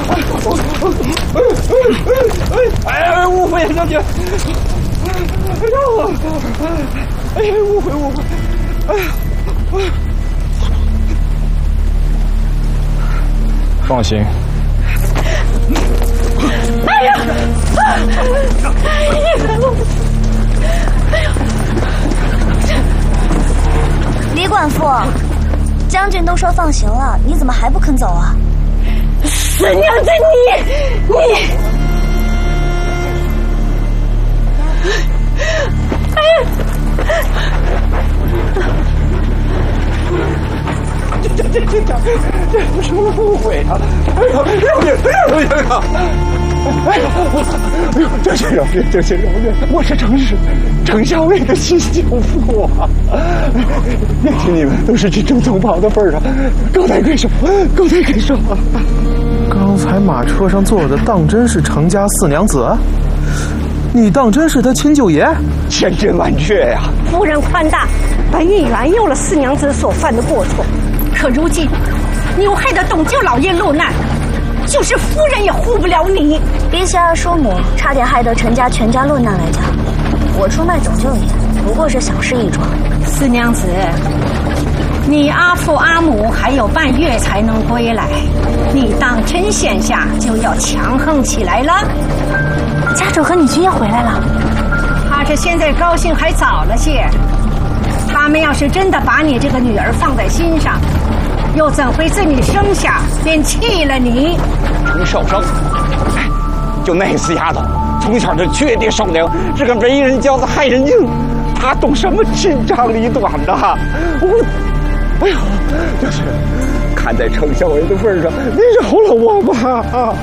哎，误会将军！哎呀，误会！哎呀！放心。 哎呀！ 李管父，将军都说放行了，你怎么还不肯走啊？ 死娘子，你！哎呀！ 这不是误会啊！哎呀，这些饶命！我是程校尉的亲舅父啊！也请你们都是这正同袍的份上，高抬贵手！ 刚才马车上坐的当真是程家四娘子？你当真是他亲舅爷？ 千真万确呀！ 夫人宽大，本已原谅了四娘子所犯的过错，可如今你又害得董舅老爷落难，就是夫人也护不了你。 比起二叔母差点害得陈家全家落难来讲，我出卖董舅爷不过是小事一桩。 四娘子，你阿父阿母还有半月才能归来，你当真现下就要强横起来了？ 家主和你君也回来了， 怕是现在高兴还早了些。他们要是真的把你这个女儿放在心上，又怎会自你生下便弃了你？ 程少生，就那死丫头，从小就缺爹少娘，是个为人骄子害人精。她懂什么亲长里短呐？哎呦，就是看在程校尉的份上，你饶了我吧！